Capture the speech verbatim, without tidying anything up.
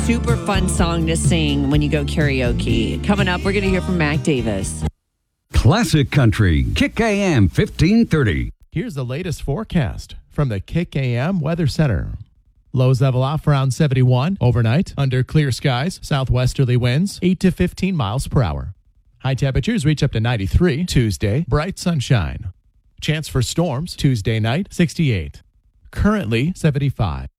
super fun song to sing when you go karaoke. Coming up, we're going to hear from Mac Davis. Classic Country, Kick A M fifteen thirty. Here's the latest forecast from the Kick A M Weather Center. Lows level off around seventy-one overnight under clear skies, southwesterly winds eight to fifteen miles per hour. High temperatures reach up to ninety-three Tuesday, bright sunshine. Chance for storms Tuesday night, sixty-eight. Currently seventy-five.